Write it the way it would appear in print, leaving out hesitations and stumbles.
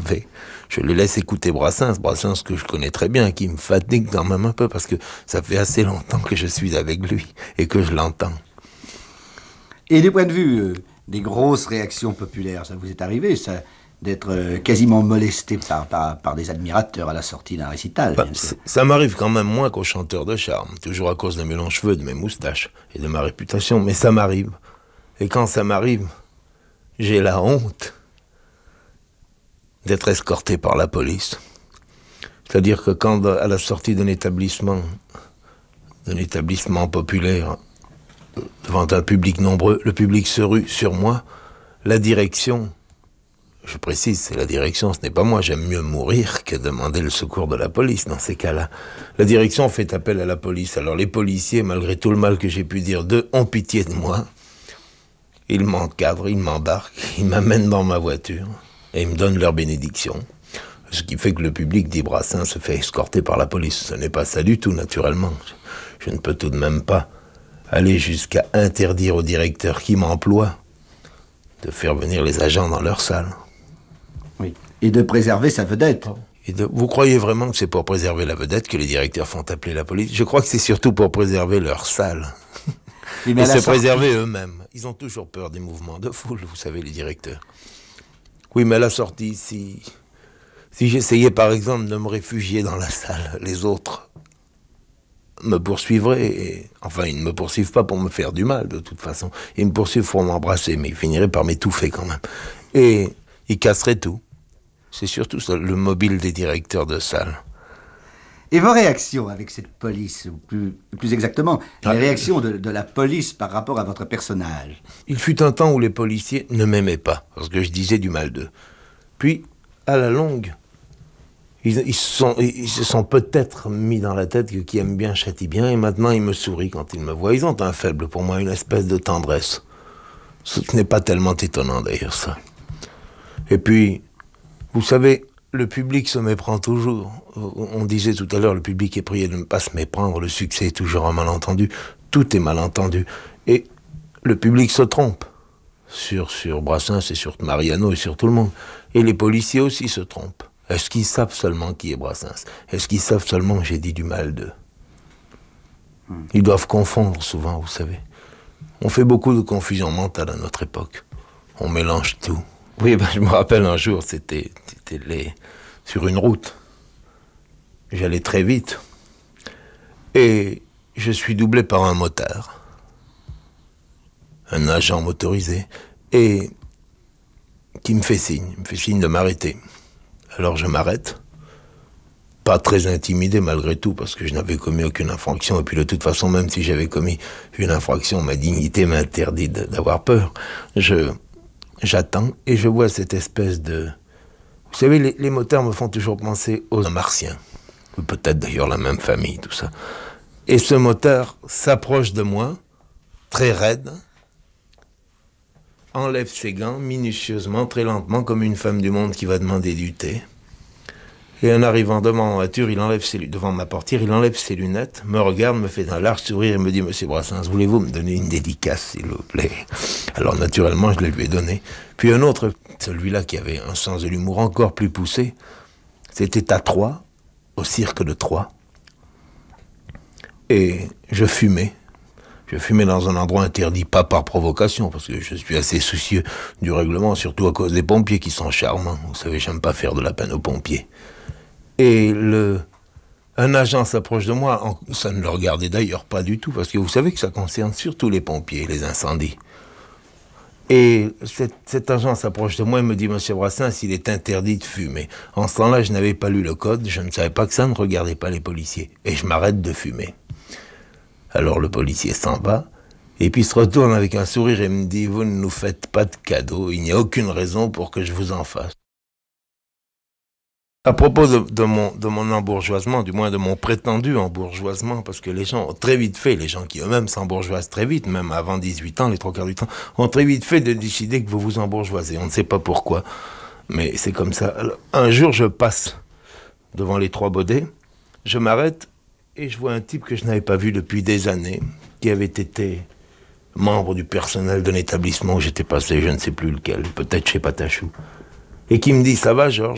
énervé. Je le laisse écouter Brassens que je connais très bien, qui me fatigue quand même un peu, parce que ça fait assez longtemps que je suis avec lui et que je l'entends. Et du point de vue des grosses réactions populaires, ça vous est arrivé, ça, d'être quasiment molesté par des admirateurs à la sortie d'un récital? Ça m'arrive quand même moins qu'aux chanteurs de charme, toujours à cause de mes longs cheveux, de mes moustaches et de ma réputation, mais ça m'arrive. Et quand ça m'arrive, j'ai la honte d'être escorté par la police. C'est-à-dire que quand, à la sortie d'un établissement populaire, devant un public nombreux, le public se rue sur moi, la direction, je précise, c'est la direction, ce n'est pas moi, j'aime mieux mourir que demander le secours de la police dans ces cas-là. La direction fait appel à la police, alors les policiers, malgré tout le mal que j'ai pu dire d'eux, ont pitié de moi. Ils m'encadrent, ils m'embarquent, ils m'amènent dans ma voiture et ils me donnent leur bénédiction. Ce qui fait que le public dit Brassens se fait escorter par la police. Ce n'est pas ça du tout, naturellement. Je ne peux tout de même pas aller jusqu'à interdire au directeur qui m'emploie de faire venir les agents dans leur salle. Oui. Et de préserver sa vedette. Vous croyez vraiment que c'est pour préserver la vedette que les directeurs font appeler la police? Je crois que c'est surtout pour préserver leur salle. Et se préserver eux-mêmes. Ils ont toujours peur des mouvements de foule, vous savez, les directeurs. Oui, mais à la sortie, si j'essayais par exemple de me réfugier dans la salle, les autres me poursuivraient. Enfin, ils ne me poursuivent pas pour me faire du mal, de toute façon. Ils me poursuivent pour m'embrasser, mais ils finiraient par m'étouffer quand même. Et ils casseraient tout. C'est surtout ça, le mobile des directeurs de salle. Et vos réactions avec cette police, ou plus exactement, les réactions de la police par rapport à votre personnage? Il fut un temps où les policiers ne m'aimaient pas, parce que je disais du mal d'eux. Puis, à la longue, ils se sont peut-être mis dans la tête que qui aime bien châtie bien, et maintenant ils me sourient quand ils me voient. Ils ont un faible pour moi, une espèce de tendresse. Ce n'est pas tellement étonnant d'ailleurs, ça. Et puis, vous savez, le public se méprend toujours. On disait tout à l'heure, le public est prié de ne pas se méprendre, le succès est toujours un malentendu. Tout est malentendu. Et le public se trompe sur Brassens et sur Mariano et sur tout le monde. Et les policiers aussi se trompent. Est-ce qu'ils savent seulement qui est Brassens? Est-ce qu'ils savent seulement que j'ai dit du mal d'eux? Ils doivent confondre souvent, vous savez. On fait beaucoup de confusion mentale à notre époque. On mélange tout. Oui, je me rappelle un jour, c'était sur une route. J'allais très vite. Et je suis doublé par un motard. Un agent motorisé. Et qui me fait signe de m'arrêter. Alors je m'arrête. Pas très intimidé malgré tout, parce que je n'avais commis aucune infraction. Et puis de toute façon, même si j'avais commis une infraction, ma dignité m'interdit d'avoir peur. J'attends et je vois cette espèce de... Vous savez, les motards me font toujours penser aux Martiens. Ou peut-être d'ailleurs la même famille, tout ça. Et ce motard s'approche de moi, très raide, enlève ses gants minutieusement, très lentement, comme une femme du monde qui va demander du thé. Et en arrivant devant ma voiture, devant ma portière, il enlève ses lunettes, me regarde, me fait un large sourire et me dit « Monsieur Brassens, voulez-vous me donner une dédicace, s'il vous plaît ?» Alors naturellement, je le lui ai donné. Puis un autre, celui-là qui avait un sens de l'humour encore plus poussé, c'était à Troyes, au cirque de Troyes. Et je fumais. Je fumais dans un endroit interdit, pas par provocation, parce que je suis assez soucieux du règlement, surtout à cause des pompiers qui sont charmants. Vous savez, j'aime pas faire de la peine aux pompiers. Et un agent s'approche de moi, ça ne le regardait d'ailleurs pas du tout, parce que vous savez que ça concerne surtout les pompiers, les incendies. Et cet agent s'approche de moi et me dit « Monsieur Brassens, il est interdit de fumer. » En ce temps-là, je n'avais pas lu le code, je ne savais pas que ça ne regardait pas les policiers. Et je m'arrête de fumer. Alors le policier s'en va, et puis se retourne avec un sourire et me dit « Vous ne nous faites pas de cadeau, il n'y a aucune raison pour que je vous en fasse. » À propos de mon embourgeoisement, du moins de mon prétendu embourgeoisement, parce que les gens ont très vite fait, les gens qui eux-mêmes s'embourgeoisent très vite, même avant 18 ans, les 3/4 du temps, ont très vite fait de décider que vous vous embourgeoisez. On ne sait pas pourquoi, mais c'est comme ça. Alors, un jour, je passe devant les Trois Baudets, je m'arrête et je vois un type que je n'avais pas vu depuis des années, qui avait été membre du personnel d'un établissement où j'étais passé, je ne sais plus lequel, peut-être chez Patachou. Et qui me dit « Ça va, Georges ?»